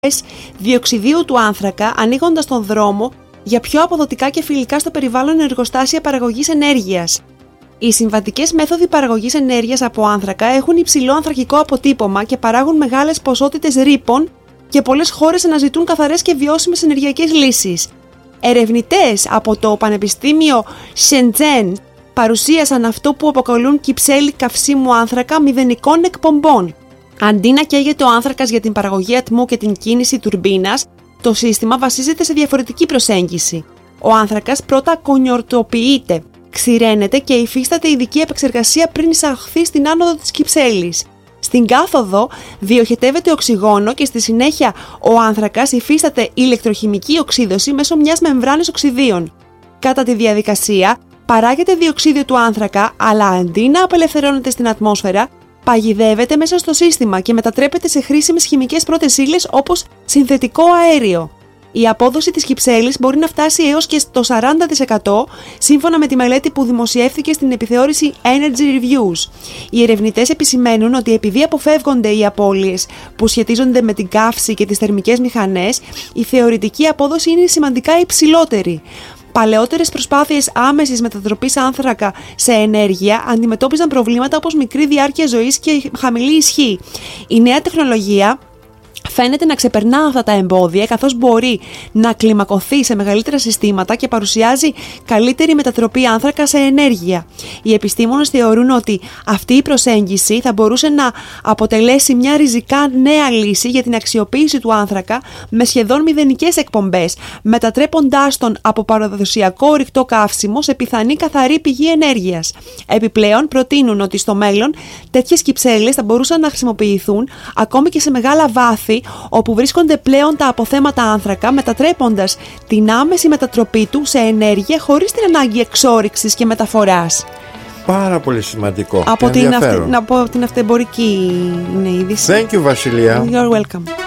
διοξιδίου του άνθρακα, ανοίγοντας τον δρόμο για πιο αποδοτικά και φιλικά στο περιβάλλον εργοστάσια παραγωγής ενέργειας. Οι συμβατικές μέθοδοι παραγωγής ενέργειας από άνθρακα έχουν υψηλό ανθρακικό αποτύπωμα και παράγουν μεγάλες ποσότητες ρήπων και πολλές χώρες αναζητούν καθαρές και βιώσιμες ενεργειακές λύσεις. Ερευνητές από το Πανεπιστήμιο Shenzhen παρουσίασαν αυτό που αποκαλούν κυψέλη καυσίμου άνθρακα μηδενικών εκπομπών. Αντί να καίγεται ο άνθρακας για την παραγωγή ατμού και την κίνηση τουρμπίνας, το σύστημα βασίζεται σε διαφορετική προσέγγιση. Ο άνθρακας πρώτα κονιορτοποιείται, ξηραίνεται και υφίσταται ειδική επεξεργασία πριν εισαχθεί στην άνοδο της κυψέλης. Στην κάθοδο διοχετεύεται οξυγόνο και στη συνέχεια ο άνθρακας υφίσταται ηλεκτροχημική οξύδωση μέσω μιας μεμβράνης οξυδίων. Κατά τη διαδικασία παράγεται διοξίδιο του άνθρακα, αλλά αντί να απελευθερώνεται στην ατμόσφαιρα, παγιδεύεται μέσα στο σύστημα και μετατρέπεται σε χρήσιμες χημικές πρώτες ύλες όπως συνθετικό αέριο. Η απόδοση της κυψέλης μπορεί να φτάσει έως και στο 40% σύμφωνα με τη μελέτη που δημοσιεύθηκε στην επιθεώρηση Energy Reviews. Οι ερευνητές επισημαίνουν ότι επειδή αποφεύγονται οι απώλειες που σχετίζονται με την καύση και τις θερμικές μηχανές, η θεωρητική απόδοση είναι σημαντικά υψηλότερη. Παλαιότερες προσπάθειες άμεσης μετατροπής άνθρακα σε ενέργεια αντιμετώπιζαν προβλήματα όπως μικρή διάρκεια ζωής και χαμηλή ισχύ. Η νέα τεχνολογία φαίνεται να ξεπερνά αυτά τα εμπόδια, καθώς μπορεί να κλιμακωθεί σε μεγαλύτερα συστήματα και παρουσιάζει καλύτερη μετατροπή άνθρακα σε ενέργεια. Οι επιστήμονες θεωρούν ότι αυτή η προσέγγιση θα μπορούσε να αποτελέσει μια ριζικά νέα λύση για την αξιοποίηση του άνθρακα με σχεδόν μηδενικές εκπομπές, μετατρέποντάς τον από παραδοσιακό ορυκτό καύσιμο σε πιθανή καθαρή πηγή ενέργειας. Επιπλέον, προτείνουν ότι στο μέλλον τέτοιες κυψέλες θα μπορούσαν να χρησιμοποιηθούν ακόμη και σε μεγάλα βάθη όπου βρίσκονται πλέον τα αποθέματα άνθρακα, μετατρέποντας την άμεση μετατροπή του σε ενέργεια χωρίς την ανάγκη εξόρυξης και μεταφοράς. Πάρα πολύ σημαντικό. Από την αυτεμπορική είδηση. Thank you, Βασιλεία. You're welcome.